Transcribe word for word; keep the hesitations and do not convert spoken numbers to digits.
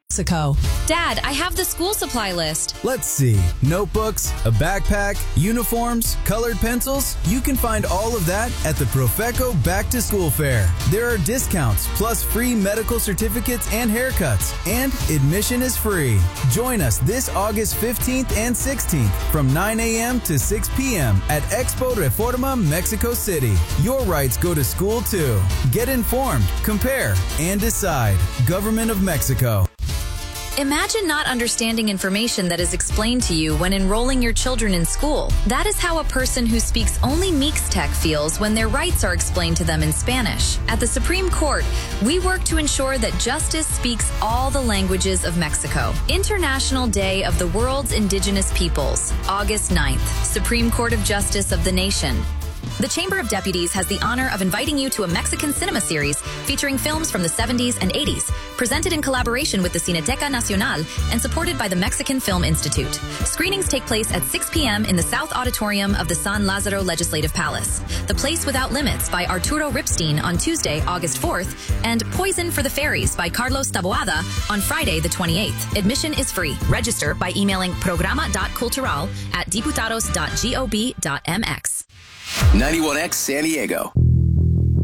Mexico. Dad, I have the school supply list. Let's see. Notebooks, a backpack, uniforms, colored pencils. You can find all of that at the Profeco Back to School Fair. There are discounts, plus free medical certificates and haircuts, and admission is free. Join us this August fifteenth and sixteenth from nine a.m. to six p.m. at Expo Reforma, Mexico City. Your rights go to school too. Get informed, compare, and decide. Government of Mexico. Imagine not understanding information that is explained to you when enrolling your children in school. That is how a person who speaks only Mixtec feels when their rights are explained to them in Spanish. At the Supreme Court, we work to ensure that justice speaks all the languages of Mexico. International Day of the World's Indigenous Peoples, August ninth, Supreme Court of Justice of the Nation. The Chamber of Deputies has the honor of inviting you to a Mexican cinema series featuring films from the seventies and eighties, presented in collaboration with the Cineteca Nacional and supported by the Mexican Film Institute. Screenings take place at six p.m. in the South Auditorium of the San Lázaro Legislative Palace. The Place Without Limits by Arturo Ripstein on Tuesday, August fourth, and Poison for the Fairies by Carlos Taboada on Friday, the twenty-eighth. Admission is free. Register by emailing programa dot cultural at diputados dot gob dot m x. ninety-one X San Diego.